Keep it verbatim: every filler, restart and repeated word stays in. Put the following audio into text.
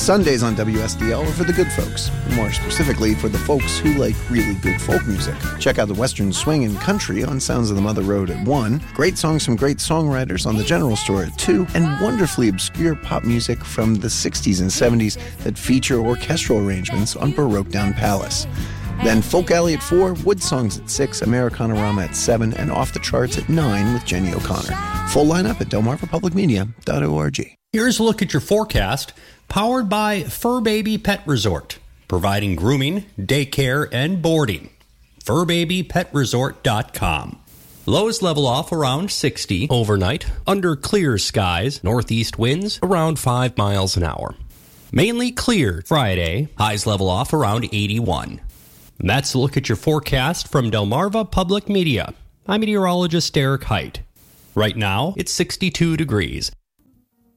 Sundays on W S D L are for the good folks. More specifically, for the folks who like really good folk music. Check out the Western Swing and Country on Sounds of the Mother Road at one, great songs from great songwriters on the General Store at two, and wonderfully obscure pop music from the sixties and seventies that feature orchestral arrangements on Baroque Down Palace. Then Folk Alley at four, Wood Songs at six, Americana-Rama at seven, and Off the Charts at nine with Jenny O'Connor. Full lineup at delmarva public media dot org. Here's a look at your forecast, powered by Fur Baby Pet Resort, providing grooming, daycare, and boarding. fur baby pet resort dot com. Lows level off around sixty overnight, under clear skies, northeast winds around five miles an hour. Mainly clear Friday, highs level off around eighty-one. And that's a look at your forecast from Delmarva Public Media. I'm meteorologist Derek Height. Right now, it's sixty-two degrees.